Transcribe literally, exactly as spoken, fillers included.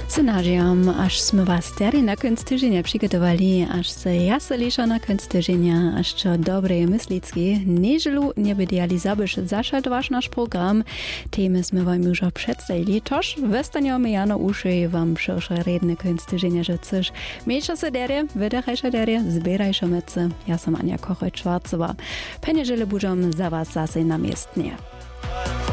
Scenarzom, aż sme was tady na konc tygodnia przygotowali, aż se jaseliša na konc tygodnia, aż čo dobre myslicky. Nieželu nebediali zabyš zašaltovaš naš program. Temy sme wam już przedstawili, toż westaniamy jano uszy wam širše redne konc tygodnia, że coś. Miejsze se derje, wydechajsze derje, zbierajsze mecy. Ja sam Ania Kochoj-Schwarzowa. Peniežele budžom za was zase na miestnie.